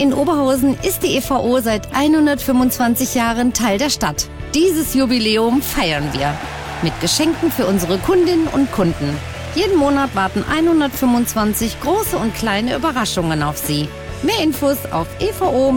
in Oberhausen ist die EVO seit 125 Jahren Teil der Stadt. Dieses Jubiläum feiern wir mit Geschenken für unsere Kundinnen und Kunden. Jeden Monat warten 125 große und kleine Überraschungen auf Sie. Mehr Infos auf evo